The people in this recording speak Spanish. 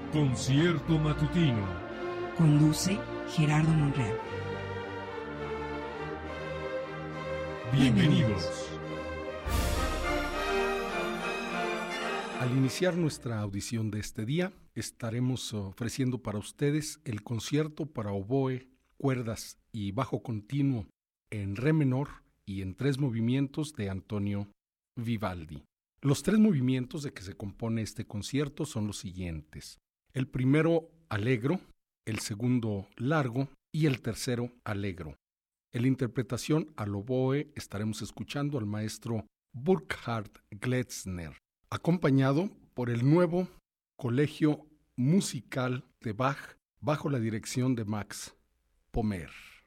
Concierto matutino. Conduce Gerardo Monreal. Bienvenidos. Al iniciar nuestra audición de este día, estaremos ofreciendo para ustedes el concierto para oboe, cuerdas y bajo continuo en re menor y en 3 movimientos de Antonio Vivaldi. Los 3 movimientos de que se compone este concierto son los siguientes: el primero allegro, el segundo largo y el tercero allegro. En la interpretación al oboe estaremos escuchando al maestro Burkhard Gletzner, acompañado por el nuevo Colegio Musical de Bach bajo la dirección de Max Pommer.